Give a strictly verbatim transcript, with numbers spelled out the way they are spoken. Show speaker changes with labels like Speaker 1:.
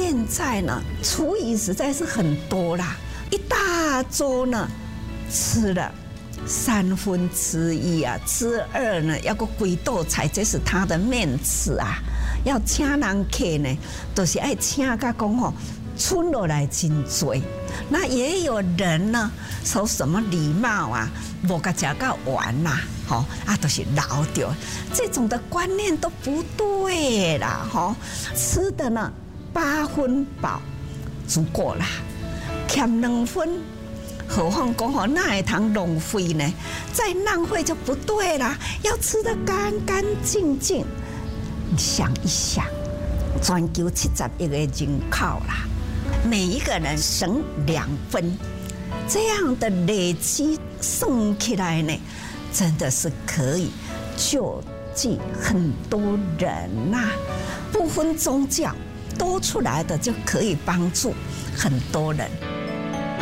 Speaker 1: 现在呢，厨余实在是很多啦，一大桌呢，吃了三分之一啊，之二呢，要个几道菜，这是他的面子啊。要请人客呢，都、就是爱请甲讲吼，存落来真多。那也有人呢，说什么礼貌啊，无甲食到完啦，吼啊，都、就是老掉。这种的观念都不对啦，吼，吃的呢八分饱足够啦，欠两分。何况讲吼，那会通浪费呢？再浪费就不对啦，要吃得干干净净。你想一想，全球七十亿个人口啦，每一个人省两分，这样的累积算起来呢，真的是可以救济很多人呐、啊。不分宗教，多出来的就可以帮助很多人。